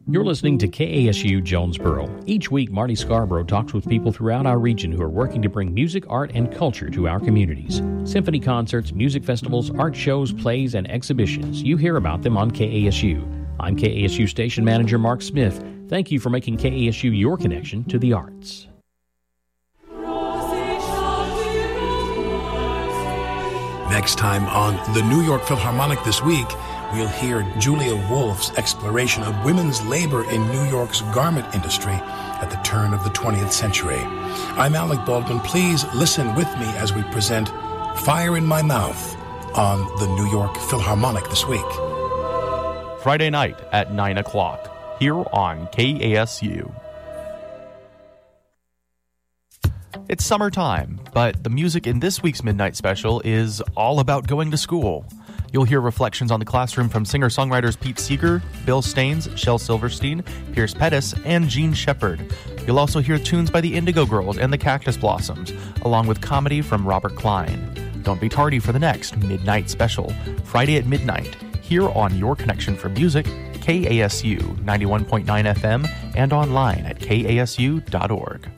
You're listening to KASU Jonesboro. Each week, Marty Scarborough talks with people throughout our region who are working to bring music, art, and culture to our communities. Symphony concerts, music festivals, art shows, plays, and exhibitions. You hear about them on KASU. I'm KASU Station Manager Mark Smith. Thank you for making KASU your connection to the arts. Next time on the New York Philharmonic This Week, we'll hear Julia Wolf's exploration of women's labor in New York's garment industry at the turn of the 20th century. I'm Alec Baldwin. Please listen with me as we present Fire in My Mouth on the New York Philharmonic This Week. Friday night at 9 o'clock, here on KASU. It's summertime, but the music in this week's Midnight Special is all about going to school. You'll hear reflections on the classroom from singer-songwriters Pete Seeger, Bill Staines, Shel Silverstein, Pierce Pettis, and Gene Shepard. You'll also hear tunes by the Indigo Girls and the Cactus Blossoms, along with comedy from Robert Klein. Don't be tardy for the next Midnight Special, Friday at midnight, here on Your Connection for Music, KASU 91.9 FM, and online at kasu.org.